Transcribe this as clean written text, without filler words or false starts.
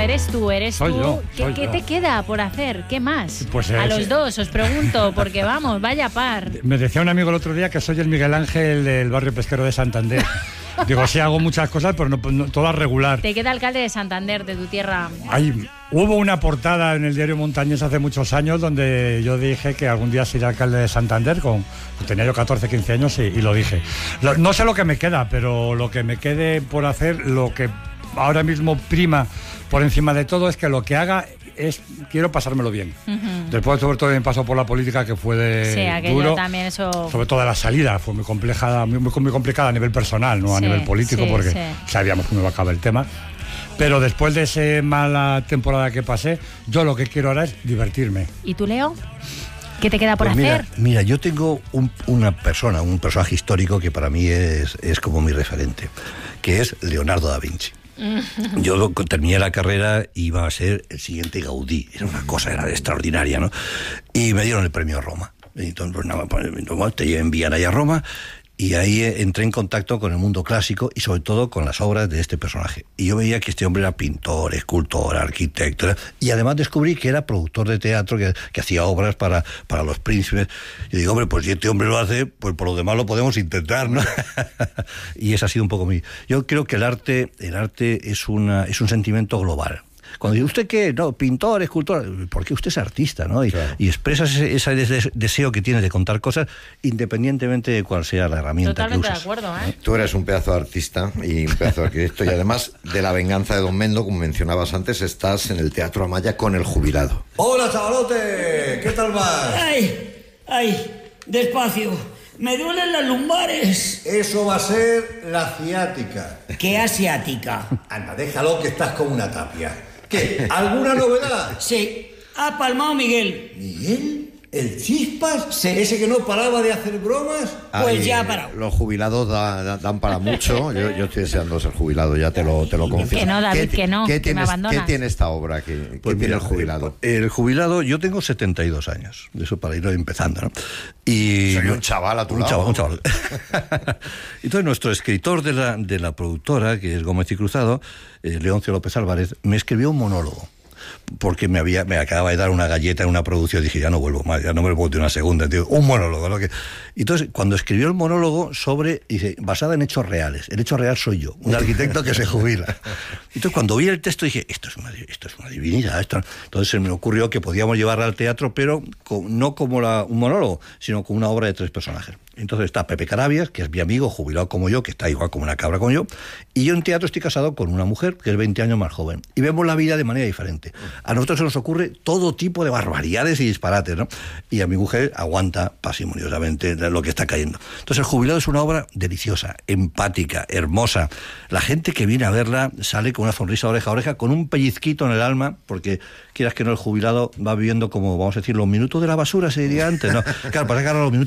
eres tú. Soy yo. ¿Qué te queda por hacer? ¿Qué más? Pues a los dos os pregunto, porque vamos, vaya par. Me decía un amigo el otro día que soy el Miguel Ángel del barrio pesquero de Santander. Digo, sí, hago muchas cosas, pero no todas regular. Te queda alcalde de Santander, de tu tierra. Hubo una portada en el diario Montañés hace muchos años donde yo dije que algún día sería alcalde de Santander, tenía yo 14, 15 años y lo dije. No sé lo que me queda, pero lo que me quede por hacer, lo que ahora mismo prima por encima de todo es que lo que haga quiero pasármelo bien. Después, sobre todo, me pasó por la política, que fue duro. También eso... Sobre todo la salida fue muy complicada a nivel personal, no a nivel político, porque sabíamos cómo iba a acabar el tema. Pero después de esa mala temporada que pasé, yo lo que quiero ahora es divertirme. ¿Y tú, Leo? ¿Qué te queda por hacer? Mira, yo tengo un personaje histórico que para mí es como mi referente, que es Leonardo da Vinci. Yo terminé la carrera y iba a ser el siguiente Gaudí. Era una cosa, era extraordinaria, ¿no? Y me dieron el premio Roma. Entonces, te envían ahí a Roma. Y ahí entré en contacto con el mundo clásico y sobre todo con las obras de este personaje. Y yo veía que este hombre era pintor, escultor, arquitecto, y además descubrí que era productor de teatro, que hacía obras para los príncipes. Y digo, hombre, pues si este hombre lo hace, pues por lo demás lo podemos intentar, ¿no? Y ese ha sido un poco mi... Yo creo que el arte es un sentimiento global. Cuando dice, ¿usted qué? No, pintor, escultor, porque usted es artista, ¿no? Y expresa ese deseo que tiene de contar cosas independientemente de cuál sea la herramienta. Totalmente que uses. de acuerdo, ¿eh? Tú eres un pedazo de artista y un pedazo de arquitecto, y además de La venganza de Don Mendo, como mencionabas antes, estás en el Teatro Amaya con El jubilado. ¡Hola, chavalote! ¿Qué tal vas? ¡Ay! Despacio. Me duelen las lumbares. Eso va a ser la ciática. ¿Qué asiática? Anda, déjalo, que estás como una tapia. ¿Qué? ¿Alguna novedad? Sí. Ha palmado Miguel. ¿Miguel? ¿El Chispas? Sí. ¿Ese que no paraba de hacer bromas? Pues ya ha parado. Los jubilados dan para mucho. Yo estoy deseando ser jubilado, ya te lo confieso. Que no, David, que no, que me abandonas. ¿Qué tiene esta obra? ¿Qué tiene el jubilado? El jubilado, yo tengo 72 años. Eso para ir empezando, ¿no? Y soy un chaval a tu lado. Un chaval. Entonces, nuestro escritor de la productora, que es Gómez y Cruzado, Leoncio López Álvarez, me escribió un monólogo. Porque me acababa de dar una galleta en una producción y dije, ya no vuelvo más, ya no me vuelvo de una segunda, tío, un monólogo, ¿no? Entonces, cuando escribió el monólogo dice, basada en hechos reales, el hecho real soy yo, un arquitecto que se jubila. Entonces, cuando vi el texto dije, esto es una divinidad, Entonces se me ocurrió que podíamos llevarla al teatro, pero no como un monólogo, sino como una obra de 3 personajes. Entonces está Pepe Carabias, que es mi amigo, jubilado como yo, que está igual como una cabra como yo, y yo en teatro estoy casado con una mujer que es 20 años más joven, y vemos la vida de manera diferente. A nosotros se nos ocurre todo tipo de barbaridades y disparates, ¿no? Y a mi mujer aguanta parsimoniosamente lo que está cayendo. Entonces El jubilado es una obra deliciosa, empática, hermosa. La gente que viene a verla sale con una sonrisa oreja a oreja, con un pellizquito en el alma, porque quieras que no, el jubilado va viviendo como, vamos a decir, los minutos de la basura, se diría antes, ¿no? Claro, para que ahora los minutos